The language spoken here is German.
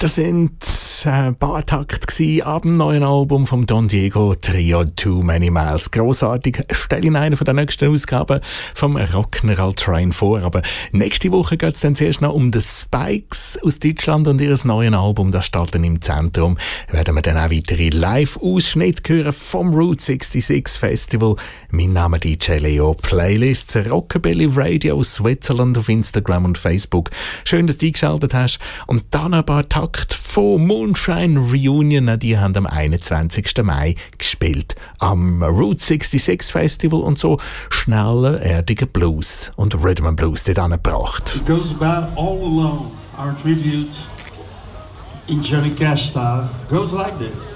Das sind ein paar Takte ab dem neuen Album vom Don Diego Trio Too Many Miles. Grossartig. Stelle in einer von der nächsten Ausgaben vom Rock'n'Roll Train vor. Aber nächste Woche geht es dann zuerst noch um die Spikes aus Deutschland und ihr neues Album. Das steht dann im Zentrum. Werden wir dann auch weitere Live-Ausschnitte hören vom Route 66 Festival. Mein Name DJ Leo. Playlists Rockabilly Radio Switzerland auf Instagram und Facebook. Schön, dass du eingeschaltet hast. Und dann ein paar Takte von Moonshine Reunion, die haben am 21. Mai gespielt. Am Route 66 Festival und so schneller, erdiger Blues und Rhythm and Blues dort angebracht. It goes about all alone. Our tribute in Johnny Cash style goes like this.